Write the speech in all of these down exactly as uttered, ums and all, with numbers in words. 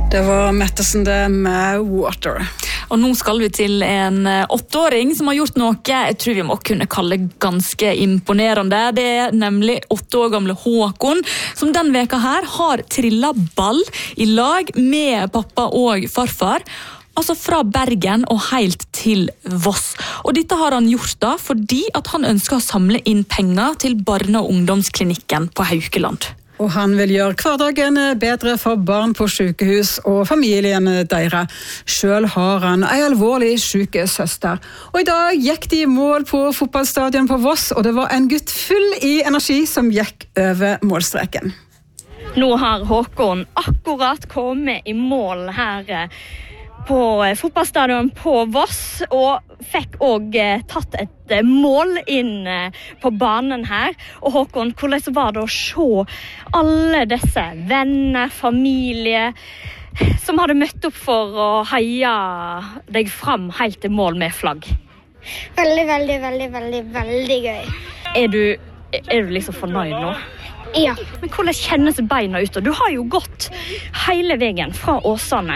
Det var Matteson det med Water. Og nå skal vi til en åtteåring som har gjort noe jeg tror vi må kunne kalle ganske imponerende. Det er nemlig åtte år gamle Håkon, som den veka her har trillet ball i lag med pappa og farfar. Altså fra Bergen og helt til Voss. Og dette har han gjort da fordi at han ønsker å samle inn penger til barne- og ungdomsklinikken på Haukeland. Og han vil gjøre hverdagen bedre for barn på sykehus og familien deres. Selv har han en alvorlig syk søster. Og i dag gikk de i mål på fotballstadion på Voss, og det var en gutt full i energi som gikk over målstreken. Nå har Håkon akkurat kommet i mål her på fotballstadion på Voss, og fikk også tatt et mål inn på banen her. Og Håkon, hvordan var det å se alle disse venner, familie, som hadde møtt opp for å heie deg fram helt til mål med flagg? Veldig, veldig, veldig, veldig, veldig gøy. Er du, er du liksom fornøyd nå? Ja. Men hvordan kjennes beina ut? Du har jo gått hele veien fra Åsane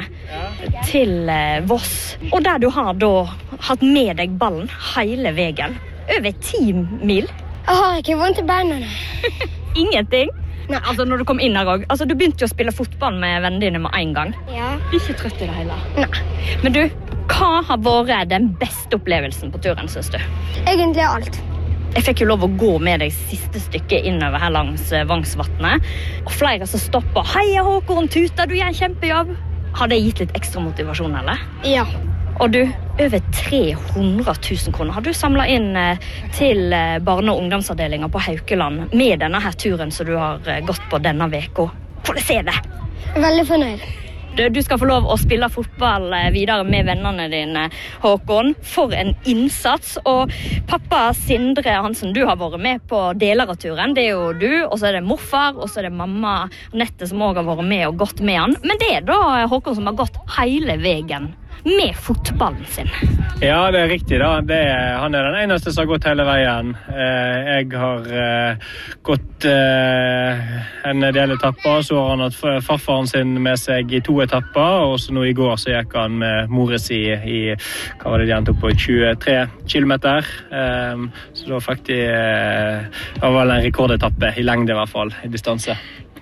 til Voss, og der du har da hatt med deg ballen hele veien. Over ti mil. Jeg har ikke vondt i beina. Ingenting? Nei. Altså når du kom inn her også. Altså du begynte jo å spille fotball med vennene dine med en gang. Ja. Ikke trøtt i det hele? Nei. Men du, hva har vært den beste opplevelsen på turen, synes du? Egentlig alt. Jeg fikk jo lov å gå med deg siste stykket innover her langs Vangsvatnet. Og flere som stopper. Heia Håkon, tuta, du gjør en kjempejobb. Har det gitt litt ekstra motivasjon, eller? Ja. Og du, over tre hundre tusen kroner har du samlet inn til barne- og ungdomsavdelingen på Haukeland med denne her turen som du har gått på denne veka. Hvordan er det? Veldig fornøyd. Du, du skal få lov å spille fotball videre med vennene dine, Håkon. For en innsats. Og pappa Sindre Hansen, du har vært med på deler av turen. Det er jo du, og så er det morfar, og så er det mamma Nette som også har vært med og gått med han. Men det er da Håkon som har gått hele veien med fotballen sin. Ja, det er riktig da. Det er, han er den eneste som har gått hele veien. Eh, jeg har eh, gått eh, en del etapper, så har han hatt farfaren sin med seg i to etapper, og så nå i går så gikk han med mores i, i hva var det de endte opp på, tjuetre kilometer. Eh, så da fikk de, eh, det var vel en rekordetappe, i lengde i hvert fall, i distanse.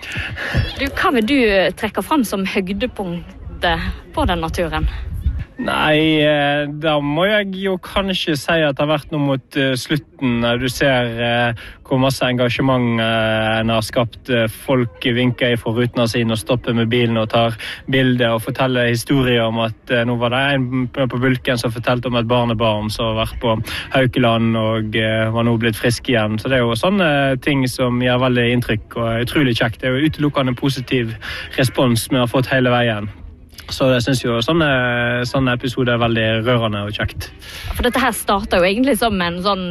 Du, hva vil du trekke fram som høydepunktet på denne turen? Nei, da må jeg jo kanskje si at det har vært noe mot slutten. Du ser hvor masse engasjement en har skapt. Folk vinker fra rutene sine og stopper med bilen og tar bilder og forteller historier om at nå var det en på Bulken som fortalte om et barnebarn som har vært på Haukeland og var nå blitt frisk igjen. Så det er jo sånne ting som gjør veldig inntrykk og er utrolig kjekt. Det er jo utelukkende positiv respons vi har fått hele veien. Så jeg synes jo sånne, sånne episoder er veldig rørende og kjekt. For dette her startet jo egentlig som en sånn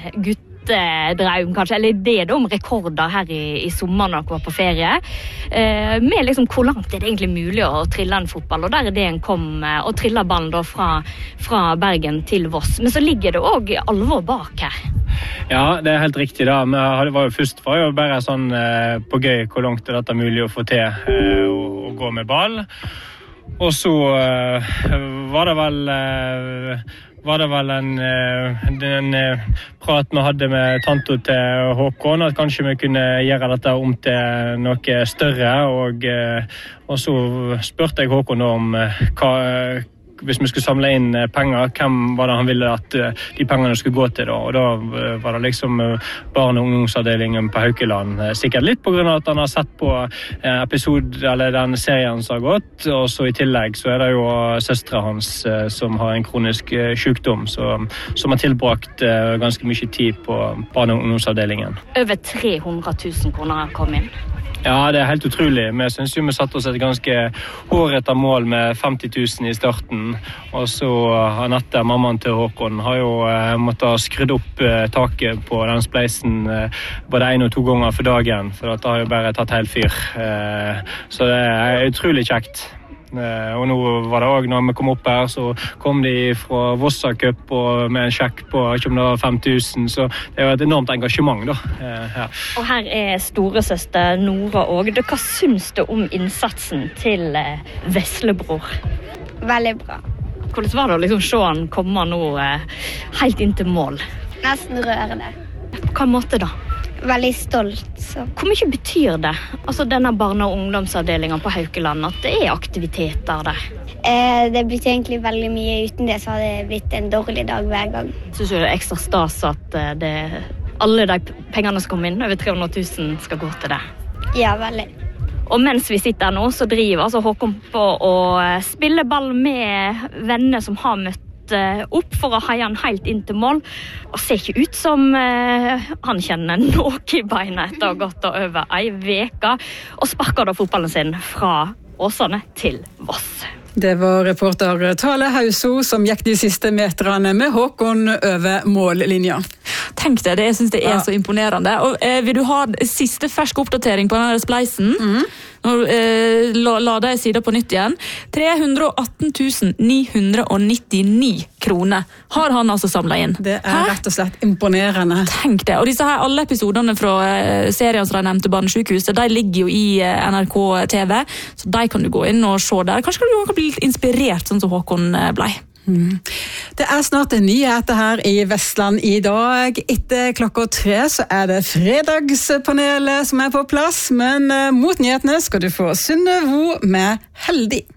guttedrøm, kanskje, eller idé om rekorder her i, i sommer når dere var på ferie. Eh, med liksom hvor langt er det egentlig mulig å trille en fotball, og der er det en kom og trillet ballen da fra, fra Bergen til Voss. Men så ligger det også alvor bak her. Ja, det er helt riktig da. Men det var jo først var jo bare sånn eh, på gøy hvor langt er dette mulig å få til eh, å, å gå med ball. Og så uh, var det vel uh, var det vel en, uh, en uh, prat vi hadde med tanto til Håkon, at kanskje vi kunne gjøre dette om til noe større, og, uh, og så spurte jeg Håkon om uh, hva uh, hvis vi skulle samle inn penger, hvem var det han ville at de pengene skulle gå til da? Og da var det liksom barne- og ungdomsavdelingen på Haukeland. Sikkert litt på grunn av at han har sett på episode, eller den serien som har gått, og så i tillegg så er det jo søstre hans som har en kronisk sykdom, så, som har tilbrakt ganske mye tid på barne- og ungdomsavdelingen. Over tre hundre tusen kroner kom inn. Ja, det er helt utrolig. Vi synes jo vi satte oss et ganske hårete mål med femti tusen i starten. Og så Anette, mammaen til Håkon, har jo eh, måttet skrudd opp eh, taket på den spleisen eh, både en og to ganger for dagen, for det har jo bare tatt helt fyr. Eh, så det er utrolig kjekt. Og nå var det også, når vi kom opp her, så kom de fra Vossa Cup og med en sjekk på ikke om det var fem tusen, så det er jo et enormt engasjement da. Her. Og her er storesøster Nora også. Hva syns du om innsatsen til veslebror? Veldig bra. Hvordan var det å liksom se han komme nå helt inn til mål? Nesten rørende. På hva måte da? Veldig stolt. Så. Hvor mye betyr det, altså denne barne- og ungdomsavdelingen på Haukeland, at det er aktiviteter der? Eh, det betyr egentlig veldig mye. Uten det så hadde det blitt en dårlig dag hver gang. Synes du det er ekstra stas at det, alle de pengene som kommer inn, over tre hundre tusen, skal gå til det? Ja, veldig. Og mens vi sitter her nå, så driver altså Håkon på å spille ball med venner som har møtt opp for å heie han helt inn til mål, og ser ikke ut som uh, han kjenner noe i beina etter å ha gått over ei veke, og sparker da fotballen sin fra Åsane til Voss. Det var reporter Tale Hauso som gikk de siste meterne med Håkon over mållinja. Tenk det, det jeg synes det er ja. Så imponerende. Og eh, vil du ha siste fersk oppdatering på denne spleisen? Mm. Nå eh, la, la deg sida på nytt igjen. tre hundre og atten tusen ni hundre og nittini kroner har han altså samlet inn. Det er Hæ? Rett og slett imponerende. Tenk det. Og disse her, alle episoderne fra eh, serien som de nevnte Barnesykehuset, de ligger jo i eh, N R K T V, så de kan du gå inn og se der. Kanskje kan du kan bli litt inspirert, sånn som Håkon eh, ble. Mm. Det er snart nyheter her i Vestland i dag. Etter klokka tre så er det fredagspanelet som er på plass, men uh, mot nyhetene skal du få Synne Vo med Heldig.